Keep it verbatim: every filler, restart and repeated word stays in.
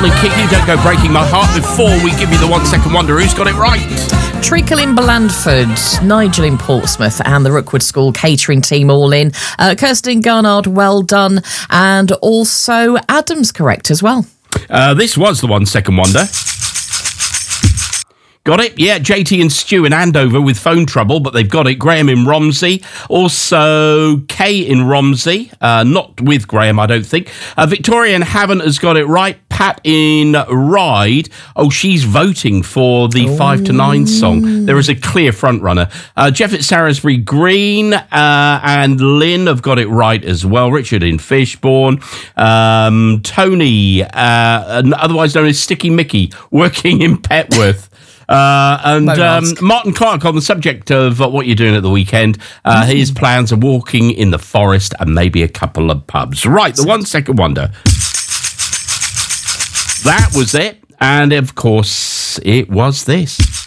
Martin and Kiki, don't go breaking my heart before we give you the one second wonder. Who's got it right? Treacle in Blandford, Nigel in Portsmouth, and the Rookwood School catering team all in. Uh, Kirsten Garnard, well done. And also Adam's correct as well. Uh, this was the one second wonder. Got it? Yeah, J T and Stu in Andover with phone trouble, but they've got it. Graham in Romsey. Also, Kay in Romsey. Uh, not with Graham, I don't think. Uh, Victoria in Havant has got it right. Pat in Ryde. Oh, she's voting for the oh. five to nine song. There is a clear front runner. Uh, Jeff at Saresbury Green uh, and Lynn have got it right as well. Richard in Fishbourne. Um, Tony, uh, otherwise known as Sticky Mickey, working in Petworth. Uh, and um, Martin Clark on the subject of uh, what you're doing at the weekend. Uh, mm-hmm. His plans are walking in the forest and maybe a couple of pubs. Right, the one second wonder. That was it. And, of course, it was this.